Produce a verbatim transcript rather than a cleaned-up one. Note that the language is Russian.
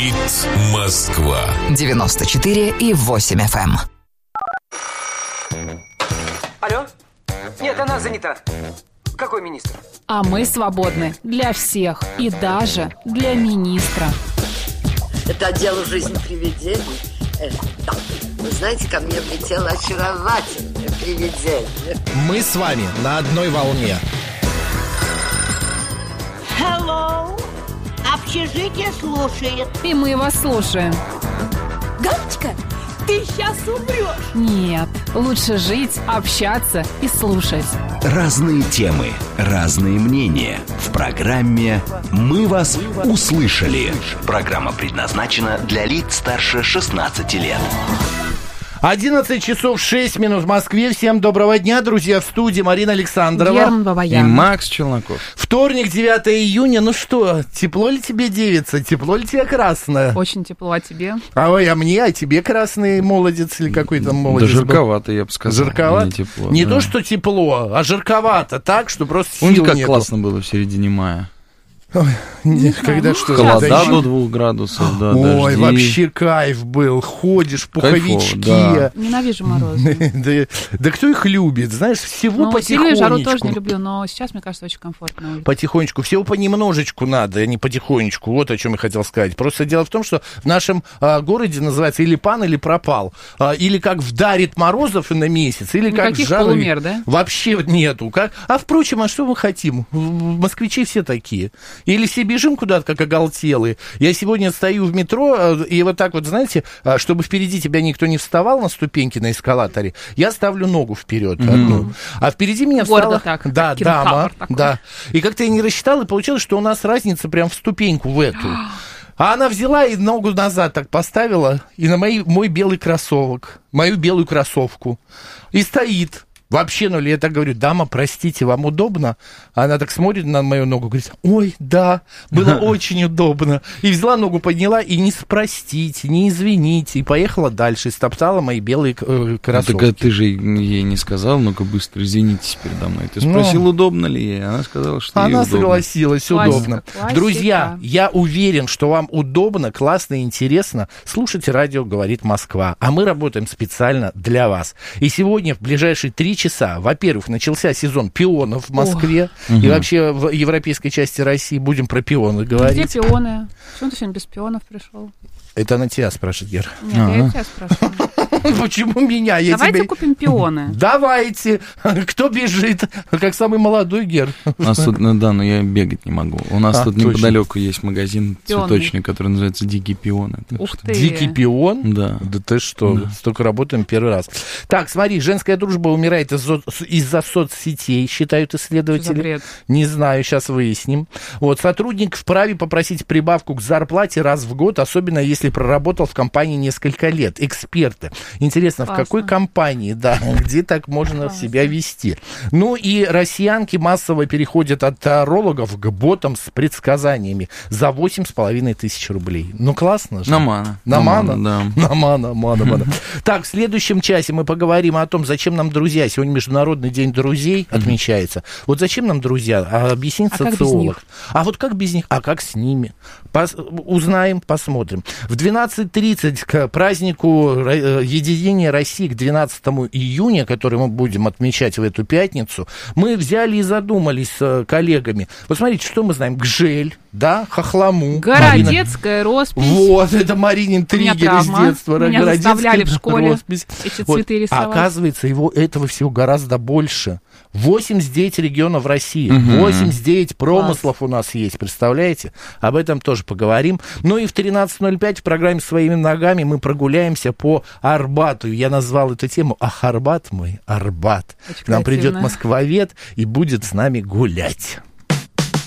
Говорит Москва. девяносто четыре и восемь эф эм. Алло? Нет, она занята. Какой министр? А мы свободны для всех и даже для министра. Это отдел жизни привидений. Э, да. Вы знаете, ко мне влетело очаровательное привидение. Мы с вами на одной волне. Hello. Общежитие слушает. И мы вас слушаем. Галочка, ты сейчас умрешь. Нет, лучше жить, общаться и слушать. Разные темы, разные мнения. В программе «Мы вас услышали». Программа предназначена для лиц старше шестнадцати лет. одиннадцать часов шесть минут в Москве. Всем доброго дня, друзья. В студии Марина Александрова. Герман Бабаян. И Макс Челноков. Вторник, девятое июня. Ну что, тепло ли тебе, девица? Тепло ли тебе красное? Очень тепло, а тебе? А, ой, а мне, а тебе красный молодец или какой-то молодец? Да жарковато, я бы сказал. Жарковато? Не тепло. Не да. то, что тепло, а жарковато так, что просто сил Помните, как нету. классно было в середине мая? Ой, не, когда ну, что? Холода Да, до двух градусов, да, ой, дожди. вообще кайф был. Ходишь, пуховички. Кайфово, да. Ненавижу морозы. да, да кто их любит? Знаешь, всего ну, потихонечку. Сильную жару тоже не люблю, но сейчас, мне кажется, очень комфортно. Потихонечку. Всего понемножечку надо, а не потихонечку. Вот о чем я хотел сказать. Просто дело в том, что в нашем а, городе называется или пан, или пропал. А, или как вдарит морозов на месяц, или как Никаких полумер, да? Вообще нету. Как... А впрочем, а что мы хотим? Москвичи все такие. Или все бежим куда-то, как оголтелые. Я сегодня стою в метро, и вот так вот, знаете, чтобы впереди тебя никто не вставал на ступеньки на эскалаторе, я ставлю ногу вперед mm-hmm. одну. А впереди меня Гордо встала... так, да, дама. Такой. Да. И как-то я не рассчитал, и получилось, что у нас разница прям в ступеньку в эту. А она взяла и ногу назад так поставила, и на мой, мой белый кроссовок, мою белую кроссовку, и стоит. Вообще, ну, я так говорю, дама, простите, вам удобно? Она так смотрит на мою ногу, говорит, ой, да, было очень удобно. И взяла ногу, подняла, и не спросить, не извинить, и поехала дальше, и стоптала мои белые э, кроссовки. Так а ты же ей не сказал, ну-ка быстро извинитесь передо мной. Ты спросил, ну, удобно ли ей? Она сказала, что ей Она удобно. согласилась, Классика, удобно. классика. Друзья, я уверен, что вам удобно, классно и интересно. Слушайте радио «Говорит Москва», а мы работаем специально для вас. И сегодня, в ближайшие три часа, во-первых, начался сезон пионов в Москве. О. И угу. вообще в европейской части России будем про пионы говорить. Где пионы? Почему ты сегодня без пионов пришел? Это она тебя спрашивает, Гер. Нет, А-а. я тебя спрашиваю. Почему меня? Я Давайте тебе... купим пионы. Давайте. Кто бежит? Как самый молодой, Гер. У нас тут, ну да, но я бегать не могу. У нас а, тут точно. Неподалеку есть магазин Пионный. Цветочный, который называется «Дикий пион». Ух ты. Дикий пион? Да. Да ты что? Да. Столько работаем первый раз. Так, смотри, женская дружба умирает из-за, из-за соцсетей, считают исследователи. Не знаю, сейчас выясним. Вот, сотрудник вправе попросить прибавку к зарплате раз в год, особенно если проработал в компании несколько лет. Эксперты. Интересно, Классно. В какой компании, да, где так можно Классно. Себя вести? Ну и россиянки массово переходят от тарологов к ботам с предсказаниями за восемь с половиной тысяч рублей. Ну, классно же. Намана. Намана? Намана, да. Намана, мана, мана. Так, в следующем часе мы поговорим о том, зачем нам друзья. Сегодня Международный день друзей отмечается. Вот зачем нам друзья? А объяснит а социолог. А вот как без них? А как с ними? Пос- узнаем, посмотрим. В двенадцать тридцать к празднику Единения России, к двенадцатому июня, который мы будем отмечать в эту пятницу, мы взяли и задумались с коллегами. Вот смотрите, что мы знаем. Гжель, да, хохлому. Городецкая роспись. Вот, это Маринин триггер из детства. Меня заставляли в школе роспись. эти вот. цветы рисовать. А оказывается, его, этого всего гораздо больше. восемьдесят девять регионов России, угу. восемьдесят девять промыслов Класс. У нас есть, представляете? Об этом тоже поговорим. Ну и в тринадцать ноль пять в программе «Своими ногами» мы прогуляемся по Арбату. Я назвал эту тему «Ах, Арбат мой, Арбат». Очень К нам придет москвовед и будет с нами гулять.